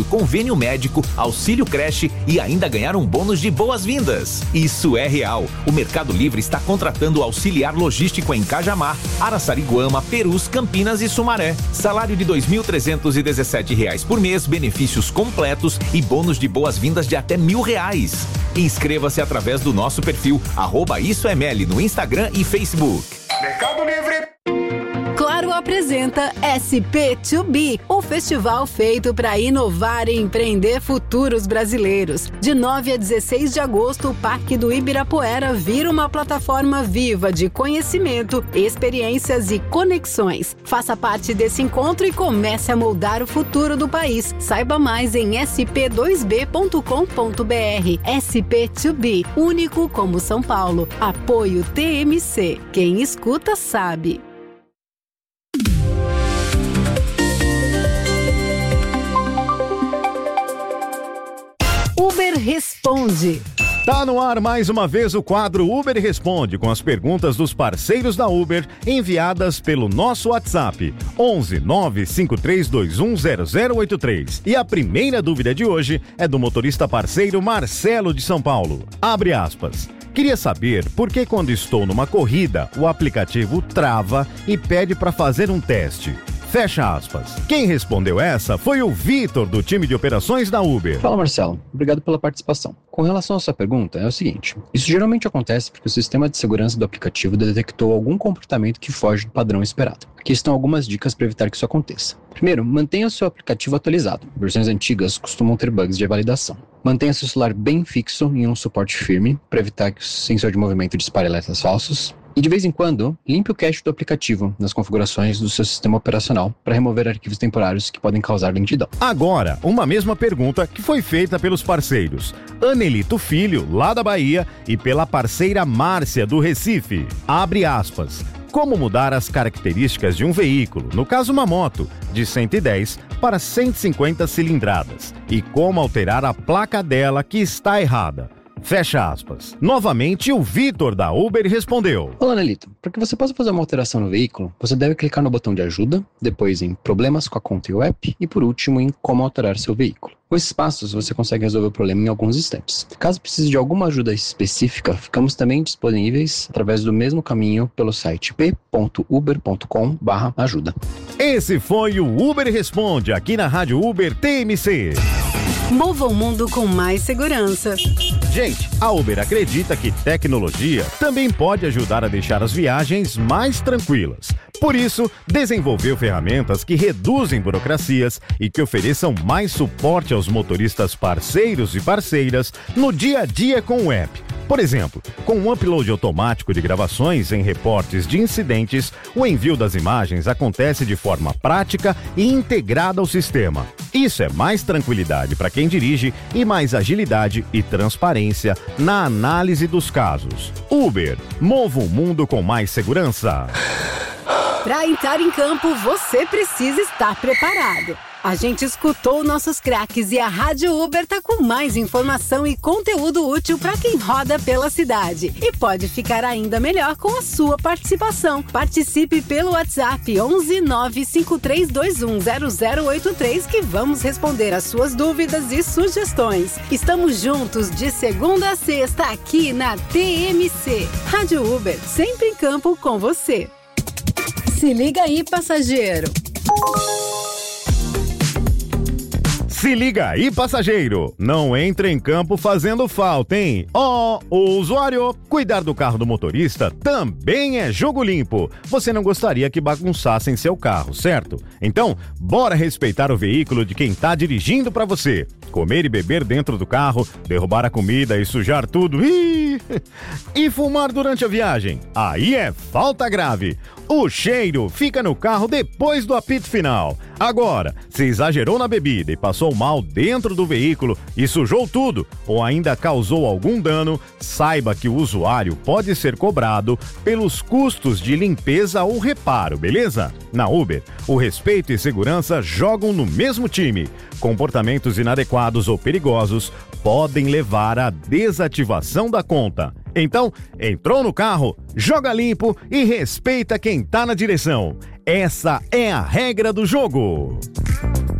convênio médico, auxílio creche e ainda ganhar um bônus de boas-vindas. Isso é real. O Mercado Livre está contratando auxiliar logístico em Cajamar, Araçariguama, Perus, Campinas e Sumaré. Salário de R$ 2.317 por mês, benefícios completos e bônus de boas-vindas de até R$ 1.000. Inscreva-se através do nosso perfil @IsoML no Instagram e Facebook. Mercado Livre. Claro apresenta SP2B, o festival feito para inovar e empreender futuros brasileiros. De 9 a 16 de agosto, o Parque do Ibirapuera vira uma plataforma viva de conhecimento, experiências e conexões. Faça parte desse encontro e comece a moldar o futuro do país. Saiba mais em sp2b.com.br. SP2B, único como São Paulo. Apoio TMC. Quem escuta sabe. Uber Responde. Tá no ar mais uma vez o quadro Uber Responde, com as perguntas dos parceiros da Uber enviadas pelo nosso WhatsApp 11 953210083. E a primeira dúvida de hoje é do motorista parceiro Marcelo de São Paulo. Abre aspas. Queria saber por que quando estou numa corrida o aplicativo trava e pede para fazer um teste. Fecha aspas. Quem respondeu essa foi o Vitor, do time de operações da Uber. Fala, Marcelo. Obrigado pela participação. Com relação à sua pergunta, é o seguinte. Isso geralmente acontece porque o sistema de segurança do aplicativo detectou algum comportamento que foge do padrão esperado. Aqui estão algumas dicas para evitar que isso aconteça. Primeiro, mantenha o seu aplicativo atualizado. Versões antigas costumam ter bugs de validação. Mantenha seu celular bem fixo em um suporte firme para evitar que o sensor de movimento dispare alertas falsos. E de vez em quando, limpe o cache do aplicativo nas configurações do seu sistema operacional para remover arquivos temporários que podem causar lentidão. Agora, uma mesma pergunta que foi feita pelos parceiros Anelito Filho, lá da Bahia, e pela parceira Márcia, do Recife. Abre aspas. Como mudar as características de um veículo, no caso uma moto, de 110 para 150 cilindradas? E como alterar a placa dela que está errada? Fecha aspas. Novamente, o Vitor da Uber respondeu. Olá, Nelito. Para que você possa fazer uma alteração no veículo, você deve clicar no botão de ajuda, depois em problemas com a conta e o app e por último em como alterar seu veículo. Com esses passos, você consegue resolver o problema em alguns instantes. Caso precise de alguma ajuda específica, ficamos também disponíveis através do mesmo caminho pelo site p.uber.com/ajuda. Esse foi o Uber Responde, aqui na Rádio Uber TMC. Mova o mundo com mais segurança. Gente, a Uber acredita que tecnologia também pode ajudar a deixar as viagens mais tranquilas. Por isso, desenvolveu ferramentas que reduzem burocracias e que ofereçam mais suporte aos motoristas parceiros e parceiras no dia a dia com o app. Por exemplo, com um upload automático de gravações em reportes de incidentes, o envio das imagens acontece de forma prática e integrada ao sistema. Isso é mais tranquilidade para quem dirige e mais agilidade e transparência na análise dos casos. Uber, mova o mundo com mais segurança. Para entrar em campo, você precisa estar preparado. A gente escutou nossos craques e a Rádio Uber tá com mais informação e conteúdo útil para quem roda pela cidade. E pode ficar ainda melhor com a sua participação. Participe pelo WhatsApp 11 953210083 que vamos responder as suas dúvidas e sugestões. Estamos juntos de segunda a sexta aqui na TMC. Rádio Uber, sempre em campo com você. Se liga aí, passageiro. Se liga aí, passageiro! Não entre em campo fazendo falta, hein? Ó, o usuário! Cuidar do carro do motorista também é jogo limpo. Você não gostaria que bagunçassem seu carro, certo? Então, bora respeitar o veículo de quem tá dirigindo pra você. Comer e beber dentro do carro, derrubar a comida e sujar tudo. E fumar durante a viagem. Aí é falta grave. O cheiro fica no carro depois do apito final. Agora, se exagerou na bebida e passou mal dentro do veículo e sujou tudo ou ainda causou algum dano, saiba que o usuário pode ser cobrado pelos custos de limpeza ou reparo, beleza? Na Uber, o respeito e segurança jogam no mesmo time. Comportamentos inadequados ou perigosos podem levar à desativação da conta. Então, entrou no carro, joga limpo e respeita quem tá na direção. Essa é a regra do jogo.